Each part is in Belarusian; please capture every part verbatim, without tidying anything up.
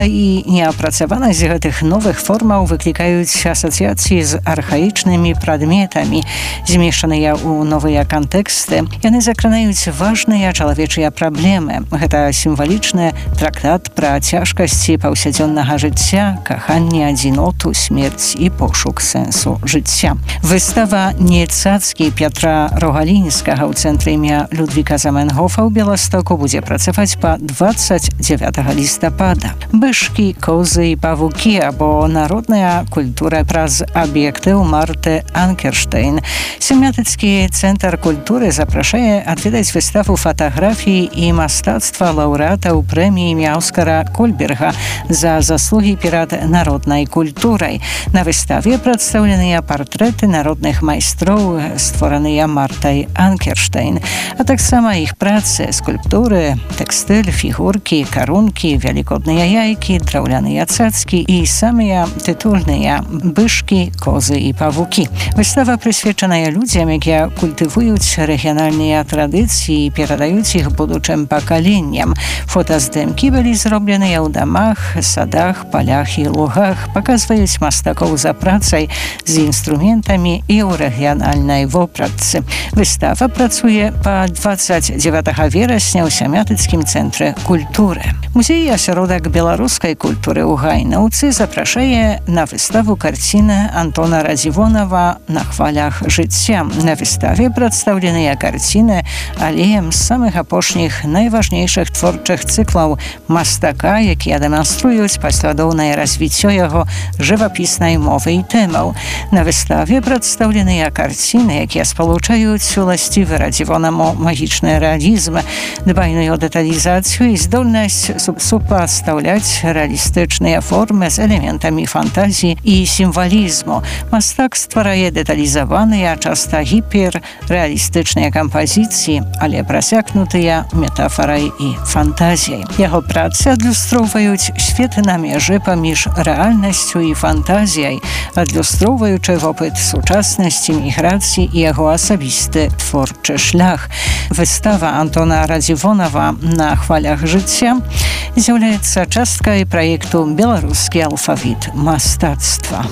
І неапрацаванасць гэтых новых формаў выклікаюць асацыяцыі з архаічнымі прадметамі, змешаныя ў новыя кантэксты. Яны закранаюць важныя чалавечыя праблемы. Гэта сімвалічны трактат пра цяжкасці паўсядзённага жыцця, каханне, адзіноту, смерць і пошук сэнсу жыцця. Выстава «Не цацкі» Пятра Рогалінскага ў цэнтры імя Людвіка Заменгофа ў Беластоку будзе працаваць па дваццаць дзявятага лістапада. Бышкі, козы і павукі або народная культура праз аб'ектыў Марты Анкерштейн. Семятыцкі цэнтр культуры запрашае адведаць выставу фатаграфіі і мастацтва лаўрэатаў прэміі імя Оскара Кольберга за заслугі перад народнай культурай. На выставе прадстаўленыя партрэты народных майстроў, створаныя Мартай Анкерштейн, а таксама іх працы, скульптуры, тэкстыль, фігуркі, карункі, вялікодныя яйкі, драўляныя цацкі і самыя тытульныя бышкі, козы і павукі. Выстава прысвечаная людзям, якія культывуюць рэгіянальныя традыцыі і перадаюць іх будучым пакаленням. Фотаздымкі былі зробленыя ў дамах, садах, палях і лугах, паказваюць мастакоў за працай з інструментамі і ў рэгіянальнай вопратцы. Выстава працуе па дваццаць дзевятага верасня ў Семятыцкім цэнтры культуры. Музей асяродак беларускай культуры ў Гайнаўцы запрашае на выставу карціны Антона Радзівонава «На хвалях жыцця». На выставе прадстаўленыя карціны алеем з самых апошніх найважнейшых творчых цыклаў мастака, якія дэманструюць паслядоўнае развіццё яго жывапіснай мовы і тэмаў. На выставе прадстаўленыя карціны, якія спалучаюць уласцівы Радзівонаму магічны рэалізм, дбайную дэталізацыю і здольнасць супастаўляць рэалістычныя формы з элементамі фантазіі і сімвалізму. Мастак стварае дэталізаваныя, часта гіперрэалістычныя кампазіцыі, але прасякнутыя метафарай і фантазіяй. Яго працы адлюстроўваюць свет на межы паміж рэальнасцю і фантазіяй, адлюстроўваючы вопыт сучаснасці, міграцыі і яго асабісты творчы шлях. Выстава Антона Радзівонава «На хвалях жыцця» з'яўляецца часткай праекту «Беларускі алфавіт мастацтва».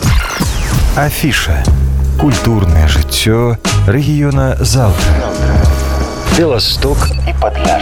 Афіша. Культурнае жыццё рэгіёна заўтра. Беласток і Падляшша.